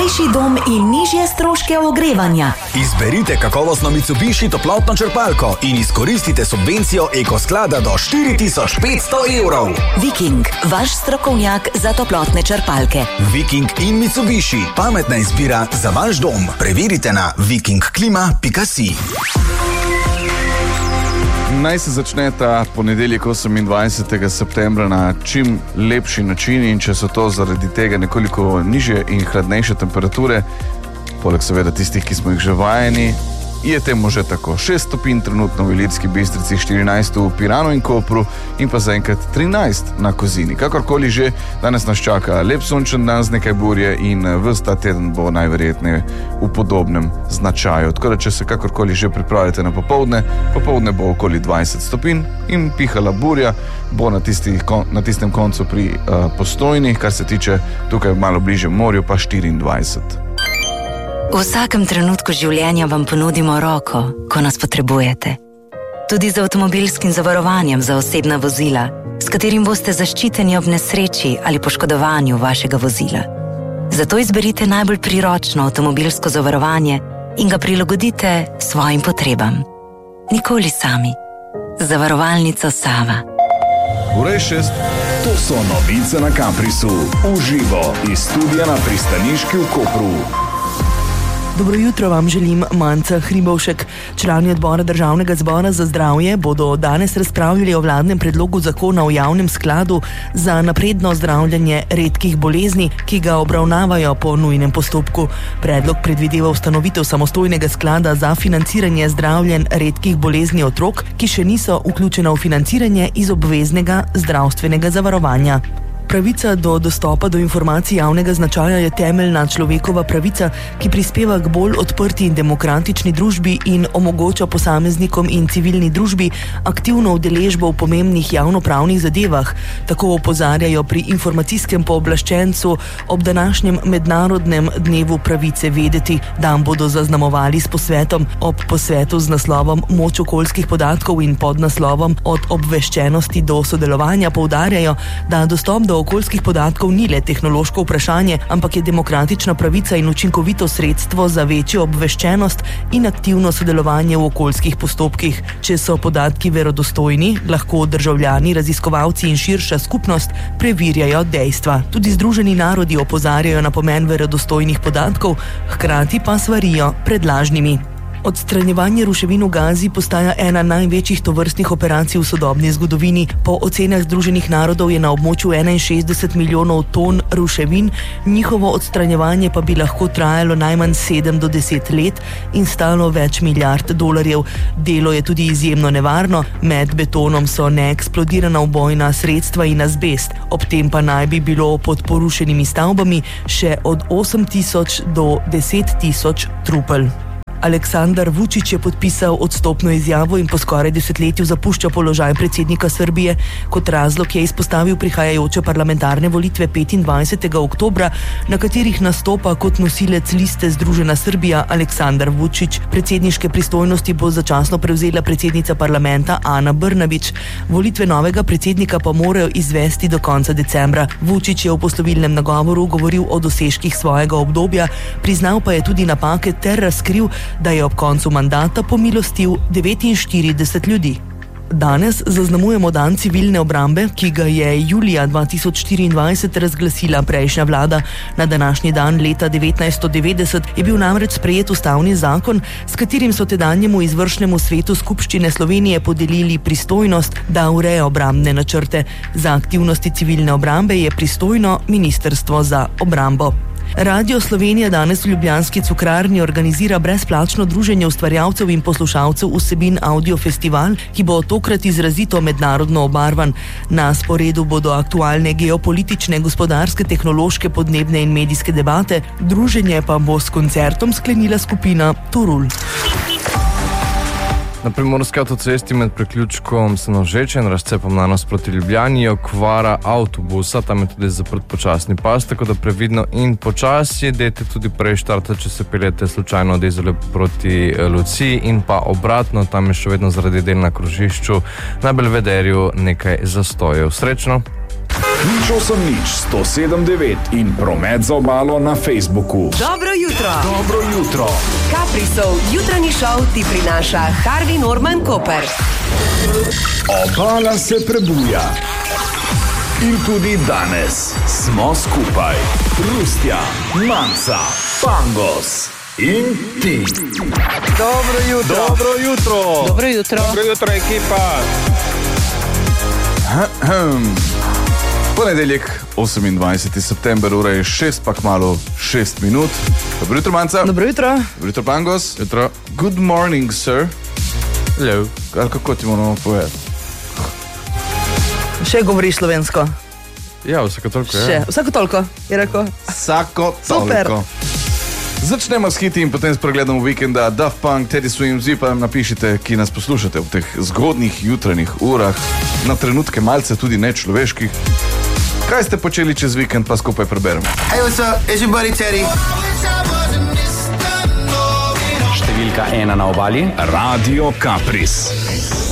čistočasnejši dom in nižje stroške ogrevanja. Izberite kakovostno Mitsubishi toplotno črpalko in izkoristite subvencijo Ekosklada do 4500 evrov. Viking, vaš strokovnjak za toplotne črpalke. Viking in Mitsubishi, pametna izbira za vaš dom. Preverite na vikingklima.si. Naj se začne ta ponedeljek 28. septembra na čim lepši način in če so to zaradi tega nekoliko nižje in hladnejše temperature, poleg seveda tistih, ki smo jih že vajeni, je temu že tako. 6 stopinj trenutno v Ilirski Bistrici, 14 v Piranu in Kopru in pa zaenkrat 13 na Kozini. Kakorkoli že, danes nas čaka lep sončen dan z nekaj burje in ves ta teden bo najverjetneje v podobnem značaju. Tako da, če se kakorkoli že pripravljate na popoldne bo okoli 20 stopinj in pihala burja, bo na tistem koncu pri Postojni, kar se tiče tukaj malo bliže morju, pa 24. V vsakem trenutku življenja vam ponudimo roko, ko nas potrebujete. Tudi z avtomobilskim zavarovanjem za osebna vozila, s katerim boste zaščiteni ob nesreči ali poškodovanju vašega vozila. Zato izberite najbolj priročno avtomobilsko zavarovanje in ga prilagodite svojim potrebam. Nikoli sami. Zavarovalnica Sava. Urej 6. To so novice na Kamprisu. Uživo iz studia na Pristaniški v Kopru. Dobro jutro vam želim, Manca Hribovšek. Člani odbora Državnega zbora za zdravje bodo danes razpravljali o vladnem predlogu zakona o javnem skladu za napredno zdravljenje redkih bolezni, ki ga obravnavajo po nujnem postopku. Predlog predvideva ustanovitev samostojnega sklada za financiranje zdravljenj redkih bolezni otrok, ki še niso vključena v financiranje iz obveznega zdravstvenega zavarovanja. Pravica do dostopa do informacij javnega značaja je temeljna človekova pravica, ki prispeva k bolj odprti in demokratični družbi in omogoča posameznikom in civilni družbi aktivno udeležbo v pomembnih javnopravnih zadevah. Tako opozarjajo pri informacijskem pooblaščencu ob današnjem mednarodnem dnevu pravice vedeti. Dan bodo zaznamovali s posvetom. Ob posvetu z naslovom Moč okoljskih podatkov in pod naslovom Od obveščenosti do sodelovanja poudarjajo, da dostop do okoljskih podatkov ni le tehnološko vprašanje, ampak je demokratična pravica in učinkovito sredstvo za večjo obveščenost in aktivno sodelovanje v okoljskih postopkih. Če so podatki verodostojni, lahko državljani, raziskovalci in širša skupnost preverjajo dejstva. Tudi Združeni narodi opozarjajo na pomen verodostojnih podatkov, hkrati pa svarijo pred lažnimi. Odstranjevanje ruševin v Gazi postaja ena največjih tovrstnih operacij v sodobni zgodovini. Po ocenah Združenih narodov je na območju 61 milijonov ton ruševin, njihovo odstranjevanje pa bi lahko trajalo najmanj 7 do 10 let in stalo več milijard dolarjev. Delo je tudi izjemno nevarno, med betonom so neeksplodirana ubojna sredstva in azbest. Ob tem pa naj bi bilo pod porušenimi stavbami še od 8.000 do 10.000 trupel. Aleksandar Vučić je podpisal odstopno izjavo in po skoraj desetletju zapušča položaj predsednika Srbije. Kot razlog je izpostavil prihajajoče parlamentarne volitve 25. oktobra, na katerih nastopa kot nosilec liste Združena Srbija Aleksandar Vučić. Predsedniške pristojnosti bo začasno prevzela predsednica parlamenta Ana Brnabić. Volitve novega predsednika pa morajo izvesti do konca decembra. Vučić je v poslovilnem nagovoru govoril o dosežkih svojega obdobja, priznal pa je tudi napake ter razkril, da je ob koncu mandata pomilostil 49 ljudi. Danes zaznamujemo dan civilne obrambe, ki ga je julija 2024 razglasila prejšnja vlada. Na današnji dan leta 1990 je bil namreč sprejet ustavni zakon, s katerim so tedanjemu izvršnemu svetu Skupščine Slovenije podelili pristojnost, da ureja obrambne načrte. Za aktivnosti civilne obrambe je pristojno Ministrstvo za obrambo. Radio Slovenija danes v ljubljanski Cukrarni organizira brezplačno druženje ustvarjalcev in poslušalcev vsebin Audio Festival, ki bo tokrat izrazito mednarodno obarvan. Na sporedu bodo aktualne geopolitične, gospodarske, tehnološke, podnebne in medijske debate. Druženje pa bo s koncertom sklenila skupina Turul. Na primorski avtocesti med priključkom Senožeče in razcepom nanos proti Ljubljani je okvara avtobusa, tam je tudi zaprt počasni pas, tako da previdno in počasi dajte tudi prej štartati, če se peljete slučajno od Izole proti Luciji in pa obratno, tam je še vedno zaradi del na krožišču na Belvederju nekaj zastojev. Srečno! 080 107 in Promet za obalo na Facebooku. Dobro jutro. Dobro jutro. Kaprisov jutranji šov ti prinaša Harvey Norman Koper. Obala se prebuja. In tudi danes smo skupaj. Rustja, Manca, Pangos in ti. Dobro jutro. Dobro jutro. Dobro jutro, ekipa. Ponedeljek, 28. september, ura je 6, pa kmalu 6 minut. Dobro jutro, Manca. Dobro jutro. Dobro jutro, Pangos. Jutro. Good morning, sir. Hello. Kako ti moramo povedati? Še govoriš slovensko? Ja, vsako toliko, Še, vsako toliko, je rekel. Vsako Super. toliko. Začnemo s hiti in potem s pregledom vikenda. Daft Punk, Teddy Swims, vi pa nam napišite, ki nas poslušate v teh zgodnih jutranjih urah, na trenutke malce tudi nečloveških. Kaj ste počeli čez vikend, pa skupaj preberemo. Hey, what's up? It's your buddy Teddy. Številka 1 na obali. Radio Kapris.